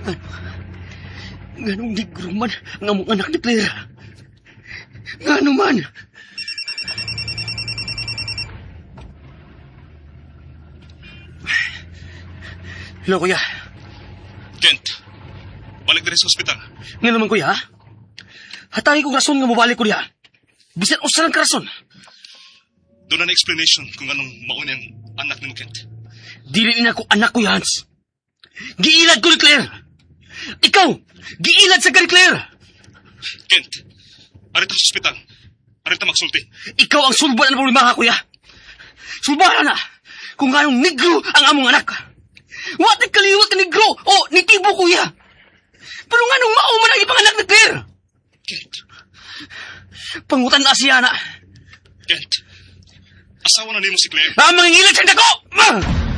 Nganong negro man ang among anak ni Claire? Ngano man? Hello, kuya. Kent, balik din sa ospital. Nga naman, kuya. Hatay kong rason nga mabalik, kuya. Bisan usa lang ka rason. Doon na explanation kung anong mauna yung anak ni mo, Kent. Dili na ko anak ko, Hans. Giilad ko ni Claire. Ikaw, giilad sa ni Claire. Kent, arita sa ospital. Arita magsulti. Ikaw ang sulban ng problema, kuya. Sulbahan na kung anong negro ang among anak. Watit kaliwat ka negro o nitibo, kuya. Pero nga nung mauman ang ipanganak ni Claire. Kent. Pangutan na siya na. Kent, asawa na ni mo si Claire. Mangingilad sa dako!